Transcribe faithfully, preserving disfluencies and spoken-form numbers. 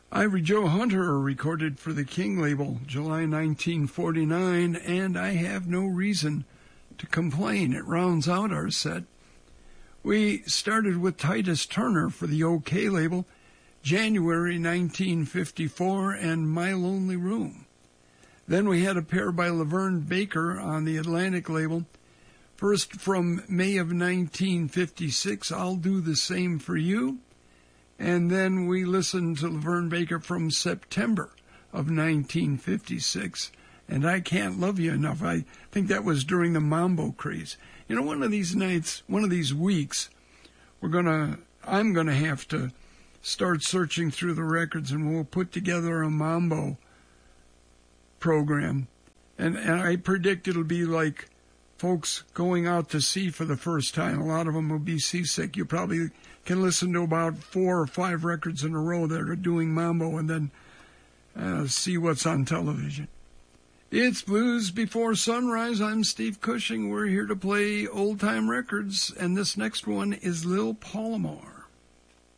Ivory Joe Hunter recorded for the King label, July nineteen forty-nine, and I have no reason to complain. It rounds out our set. We started with Titus Turner for the OK label, January nineteen fifty-four, and My Lonely Room. Then we had a pair by Laverne Baker on the Atlantic label. First from May of nineteen fifty-six, I'll Do the Same for You. And then we listened to Laverne Baker from September of nineteen fifty-six, and I Can't Love You Enough. I think that was during the Mambo craze. You know, one of these nights, one of these weeks, we're gonna, I'm gonna have to start searching through the records, and we'll put together a Mambo program. And, and I predict it'll be like folks going out to sea for the first time. A lot of them will be seasick. You probably can listen to about four or five records in a row that are doing Mambo and then uh, see what's on television. It's Blues Before Sunrise. I'm Steve Cushing. We're here to play old-time records, and this next one is Lil Palomar.